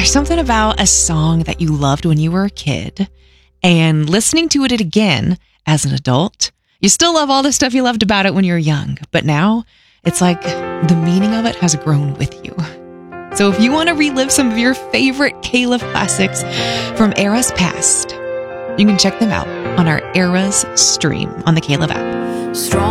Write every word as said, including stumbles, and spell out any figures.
There's something about a song that you loved when you were a kid and listening to it again as an adult. You still love all the stuff you loved about it when you were young, but now it's like the meaning of it has grown with you. So if you want to relive some of your favorite K-Love classics from eras past, you can check them out on our Eras stream on the K-Love app. Strong